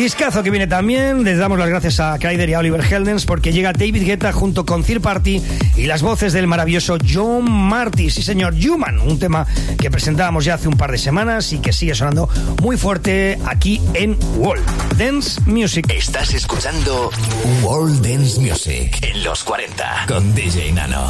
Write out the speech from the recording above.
Discazo que viene también. Les damos las gracias a Kryder y a Oliver Heldens porque llega David Guetta junto con Third Party y las voces del maravilloso John Marty. Sí, señor, Human, un tema que presentábamos ya hace un par de semanas y que sigue sonando muy fuerte aquí en World Dance Music. Estás escuchando World Dance Music en los 40 con DJ Nano.